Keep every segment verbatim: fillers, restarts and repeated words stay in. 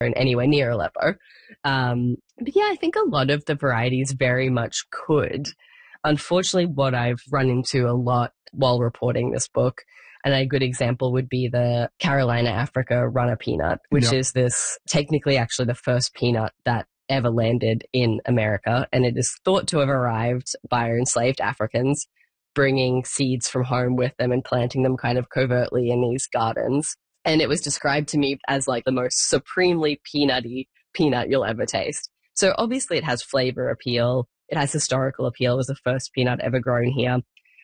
anywhere near Aleppo. Um, but yeah, I think a lot of the varieties very much could. Unfortunately, what I've run into a lot while reporting this book, and a good example would be the Carolina Africa runner peanut, which yep. is this technically actually the first peanut that ever landed in America. And it is thought to have arrived by enslaved Africans, bringing seeds from home with them and planting them kind of covertly in these gardens. And it was described to me as like the most supremely peanutty peanut you'll ever taste. So obviously it has flavor appeal. It has historical appeal. It was the first peanut ever grown here.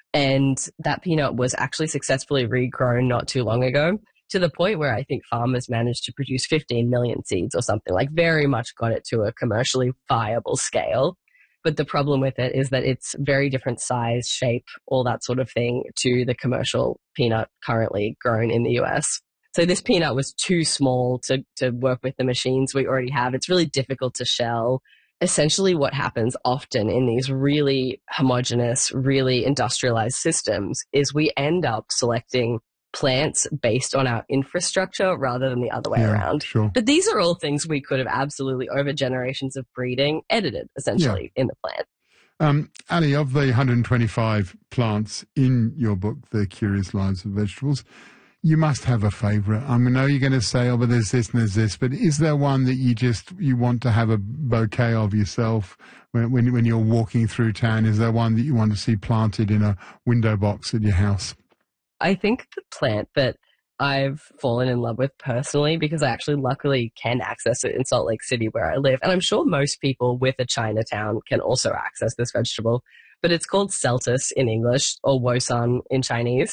And that peanut was actually successfully regrown not too long ago, to the point where I think farmers managed to produce fifteen million seeds or something, like very much got it to a commercially viable scale. But the problem with it is that it's very different size, shape, all that sort of thing to the commercial peanut currently grown in the U S. So this peanut was too small to, to work with the machines we already have. It's really difficult to shell. Essentially what happens often in these really homogeneous, really industrialized systems is we end up selecting plants based on our infrastructure rather than the other way yeah, around. Sure. But these are all things we could have absolutely, over generations of breeding, edited essentially yeah. in the plant. Um, Ali, of the one hundred twenty-five plants in your book, The Curious Lives of Vegetables, you must have a favourite. I know you're going to say, oh, but there's this and there's this, but is there one that you just, you want to have a bouquet of yourself when, when, when you're walking through town? Is there one that you want to see planted in a window box at your house? I think the plant that I've fallen in love with personally, because I actually luckily can access it in Salt Lake City where I live, and I'm sure most people with a Chinatown can also access this vegetable, but it's called celtis in English, or wosan in Chinese.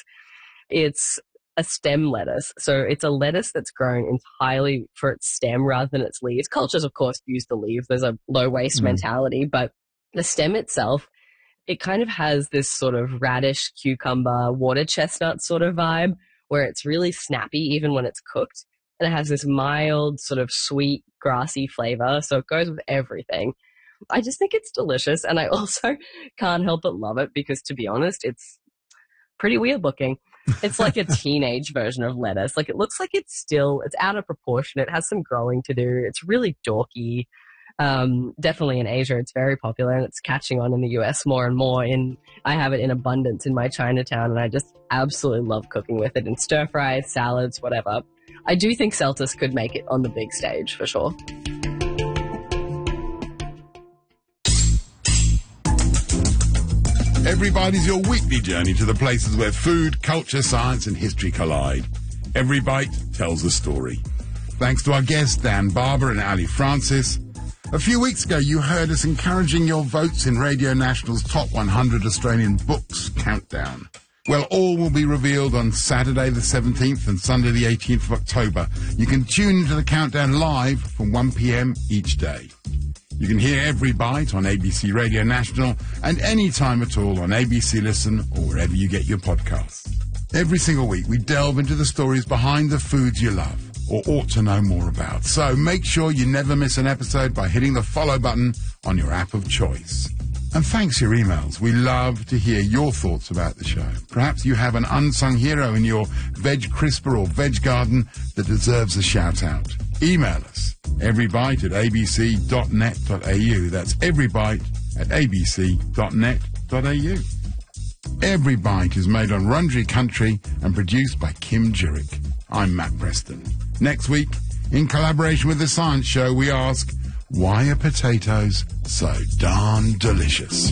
It's a stem lettuce. So it's a lettuce that's grown entirely for its stem rather than its leaves. Cultures, of course, use the leaves. There's a low waste mm. mentality, but the stem itself, it kind of has this sort of radish, cucumber, water chestnut sort of vibe where it's really snappy even when it's cooked. And it has this mild sort of sweet, grassy flavor. So it goes with everything. I just think it's delicious. And I also can't help but love it because, to be honest, it's pretty weird looking. It's like a teenage version of lettuce. Like, it looks like it's still, it's out of proportion. It has some growing to do. It's really dorky. Um, definitely in Asia, it's very popular and it's catching on in the U S more and more. In, I have it in abundance in my Chinatown and I just absolutely love cooking with it in stir fries, salads, whatever. I do think celtis could make it on the big stage for sure. Every Bite is your weekly journey to the places where food, culture, science and history collide. Every Bite tells a story. Thanks to our guests, Dan Barber and Ali Francis. A few weeks ago, you heard us encouraging your votes in Radio National's Top one hundred Australian Books Countdown. Well, all will be revealed on Saturday the seventeenth and Sunday the eighteenth of October. You can tune into the countdown live from one p.m. each day. You can hear Every Bite on A B C Radio National and any time at all on A B C Listen or wherever you get your podcasts. Every single week, we delve into the stories behind the foods you love or ought to know more about. So make sure you never miss an episode by hitting the follow button on your app of choice. And thanks for your emails. We love to hear your thoughts about the show. Perhaps you have an unsung hero in your veg crisper or veg garden that deserves a shout out. Email us, everybite at a b c dot net dot a u. That's everybite at a b c dot net dot a u. Every Bite is made on Wurundjeri country and produced by Kim Jurek. I'm Matt Preston. Next week, in collaboration with The Science Show, we ask, why are potatoes so darn delicious?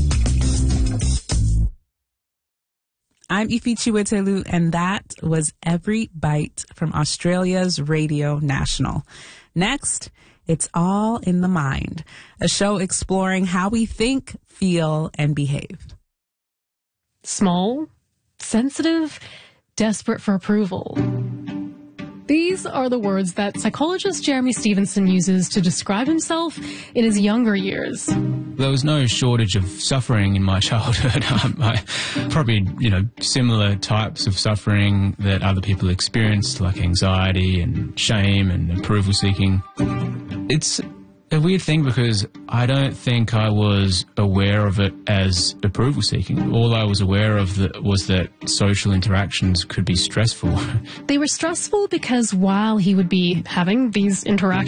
I'm Ifi Chiwetelu, and that was Every Bite from Australia's Radio National. Next, It's All in the Mind, a show exploring how we think, feel, and behave. Small, sensitive, desperate for approval. These are the words that psychologist Jeremy Stevenson uses to describe himself in his younger years. There was no shortage of suffering in my childhood. um, I, probably, you know, similar types of suffering that other people experienced, like anxiety and shame and approval seeking. It's a weird thing because I don't think I was aware of it as approval seeking. All I was aware of that was that social interactions could be stressful. They were stressful because while he would be having these interactions